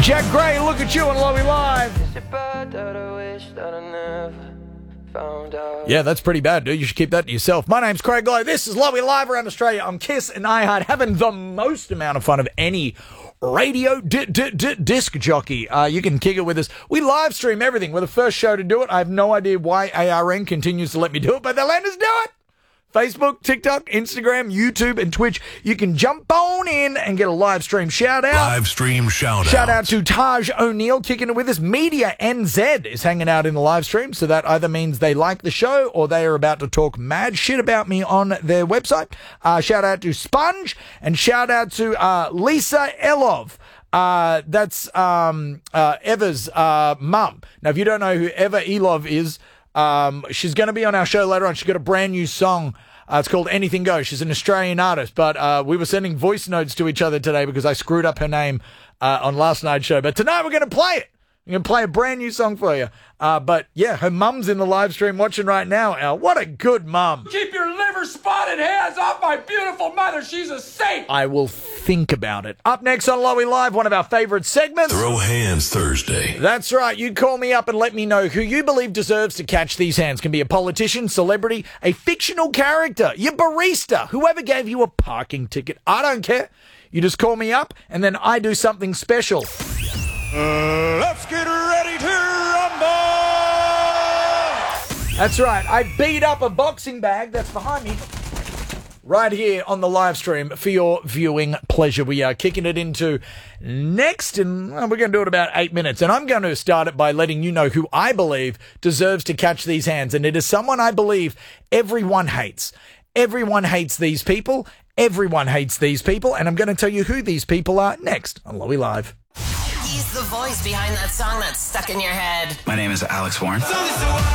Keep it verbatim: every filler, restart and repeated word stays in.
Jack Gray, look at you on Lowy Live. Yeah, that's pretty bad, dude. You should keep that to yourself. My name's Craig Lowe. This is Lowy Live around Australia on Kiss and iHeart, having the most amount of fun of any radio di- di- di- disc jockey. Uh, you can kick it with us. We live stream everything. We're the first show to do it. I have no idea why A R N continues to let me do it, but they'll let us do it. Facebook, TikTok, Instagram, YouTube, and Twitch. You can jump on in and get a live stream shout out. Live stream shout out. Shout out to Taj O'Neill kicking it with us. Media N Z is hanging out in the live stream, so that either means they like the show or they are about to talk mad shit about me on their website. Uh, shout out to Sponge and shout out to uh, Lisa Elov. Uh, that's um, uh, Eva's uh, mum. Now, if you don't know who Eva Elov is, Um, she's going to be on our show later on. She's got a brand new song. Uh, it's called Anything Goes. She's an Australian artist, but uh, we were sending voice notes to each other today because I screwed up her name uh, on last night's show. But tonight we're going to play it. We're going to play a brand new song for you. Uh, but yeah, her mum's in the live stream watching right now, Al. What a good mum. Keep your liver spotted hands off my beautiful mother. She's a saint. I will think about it. Up next on Lowy Live, one of our favorite segments. Throw Hands Thursday. That's right. You call me up and let me know who you believe deserves to catch these hands. Can be a politician, celebrity, a fictional character, your barista, whoever gave you a parking ticket. I don't care. You just call me up and then I do something special. Uh, let's get ready to rumble. That's right. I beat up a boxing bag that's behind me right here on the live stream for your viewing pleasure. We are kicking it into next, and well, we're going to do it about eight minutes. And I'm going to start it by letting you know who I believe deserves to catch these hands. And it is someone I believe everyone hates. Everyone hates these people. Everyone hates these people. And I'm going to tell you who these people are next on Lowy Live. He's the voice behind that song that's stuck in your head. My name is Alex Warren.